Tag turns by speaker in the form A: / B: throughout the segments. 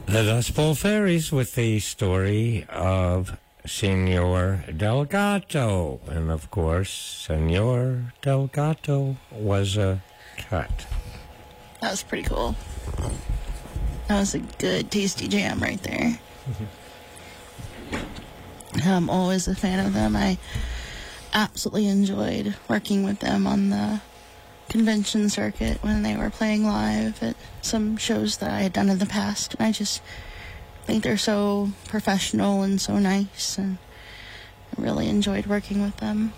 A: The Gospel Fairies with the story of Senor Delgato. And of course, Senor Delgato was a cat.
B: That was pretty cool. That was a good, tasty jam right there. I'm always a fan of them. I absolutely enjoyed working with them on the convention circuit when they were playing live at some shows that I had done in the past. And I just think they're so professional and so nice, and I really enjoyed working with them.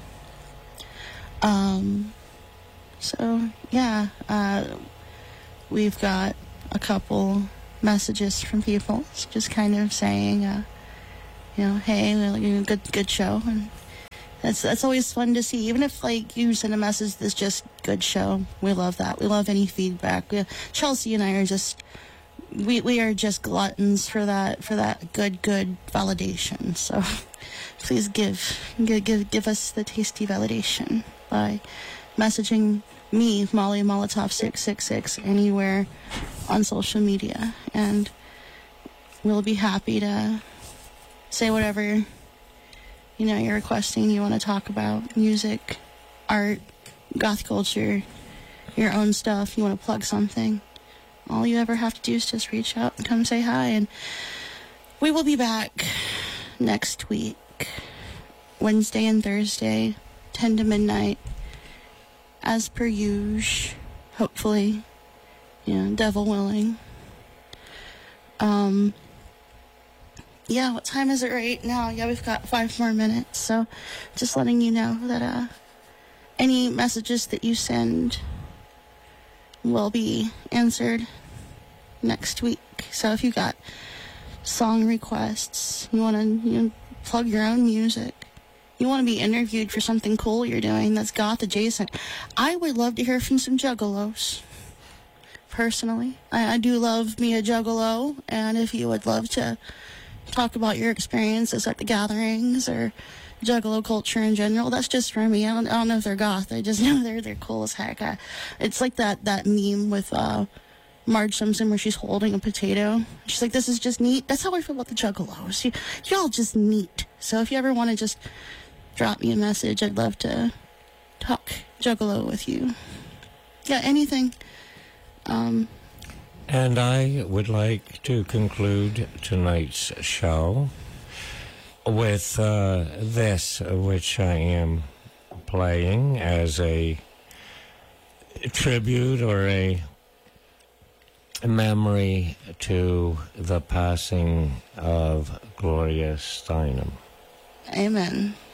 B: We've got a couple messages from people just kind of saying, hey, good show. And that's always fun to see. Even if, you send a message that's just good show, we love that. We love any feedback. Chelsea and I are just, we are just gluttons for that good validation. So please give us the tasty validation by messaging me, Molly Molotov 666, anywhere on social media, and we'll be happy to say whatever you're requesting, you want to talk about. Music, art, goth culture, your own stuff, you want to plug something. All you ever have to do is just reach out and come say hi. And we will be back next week, Wednesday and Thursday, 10 to midnight, as per usual, hopefully, devil willing. What time is it right now? Yeah, we've got 5 more minutes, so just letting you know that any messages that you send will be answered next week. So if you got song requests, you want to plug your own music, you want to be interviewed for something cool you're doing that's goth adjacent, I would love to hear from some juggalos. Personally, I do love me a juggalo, and if you would love to talk about your experiences at the gatherings or juggalo culture in general, that's just for me. I don't know if they're goth. I just know they're cool as heck. It's like that meme with Marge Simpson where she's holding a potato. She's like, this is just neat. That's how I feel about the juggalos. Y'all just neat. So if you ever want to just drop me a message, I'd love to talk juggalo with you. Yeah, anything.
A: And I would like to conclude tonight's show with this, which I am playing as a tribute or a memory to the passing of Gloria Steinem.
B: Amen.